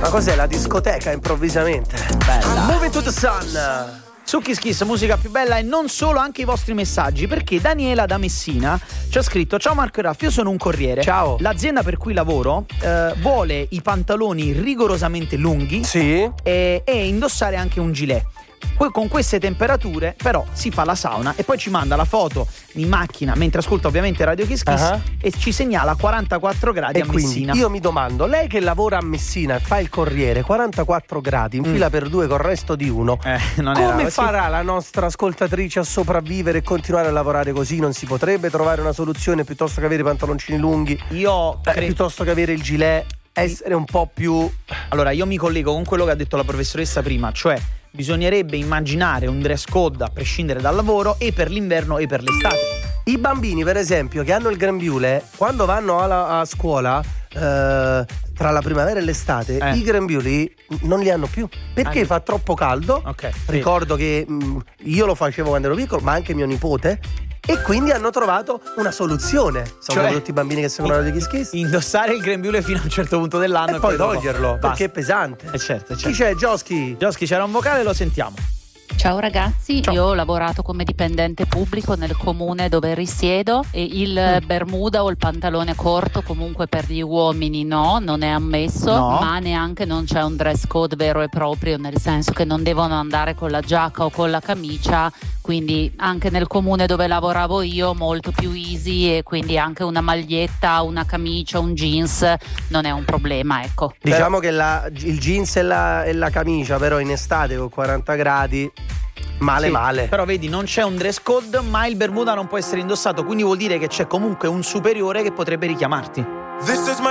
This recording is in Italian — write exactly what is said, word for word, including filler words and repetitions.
Ma cos'è la discoteca improvvisamente? Bella. Move to the Sun. Su Kiss Kiss, musica più bella, e non solo, anche i vostri messaggi, perché Daniela da Messina ci ha scritto: ciao Marco e Raff, io sono un corriere. Ciao. L'azienda per cui lavoro eh, vuole i pantaloni rigorosamente lunghi Sì. e, e indossare anche un gilet. Poi con queste temperature però si fa la sauna e poi ci manda la foto in macchina mentre ascolta ovviamente Radio Kiss Kiss uh-huh. e ci segnala quarantaquattro gradi e a quindi Messina. Io mi domando, lei che lavora a Messina e fa il corriere, quarantaquattro gradi in mm. fila per due col resto di uno, eh, non come era, farà la nostra ascoltatrice a sopravvivere e continuare a lavorare così? Non si potrebbe trovare una soluzione piuttosto che avere i pantaloncini lunghi? Io eh, cre- piuttosto che avere il gilet, essere un po' più... Allora io mi collego con quello che ha detto la professoressa prima, cioè bisognerebbe immaginare un dress code a prescindere dal lavoro, e per l'inverno e per l'estate. I bambini, per esempio, che hanno il grembiule, quando vanno alla, a scuola, eh, tra la primavera e l'estate, eh. i grembiuli non li hanno più perché ah, fa troppo caldo. Okay, Ricordo sì. che mh, io lo facevo quando ero piccolo, ma anche mio nipote. E quindi hanno trovato una soluzione. Sono cioè, tutti i bambini che seguono Radio Kiss Kiss. Indossare il grembiule fino a un certo punto dell'anno e, e poi, poi toglierlo dopo. perché è pesante. Eh certo, certo. Chi c'è? Gioschi? Gioschi, c'era un vocale, lo sentiamo. Ciao ragazzi, Ciao. Io ho lavorato come dipendente pubblico nel comune dove risiedo e il mm. bermuda o il pantalone corto comunque per gli uomini no, non è ammesso, no. ma neanche non c'è un dress code vero e proprio, nel senso che non devono andare con la giacca o con la camicia, quindi anche nel comune dove lavoravo io molto più easy, e quindi anche una maglietta, una camicia, un jeans non è un problema, ecco. Diciamo che la, il jeans e la, e la camicia però in estate con quaranta gradi male sì, male. Però vedi, non c'è un dress code, ma il bermuda non può essere indossato, quindi vuol dire che c'è comunque un superiore che potrebbe richiamarti. This is my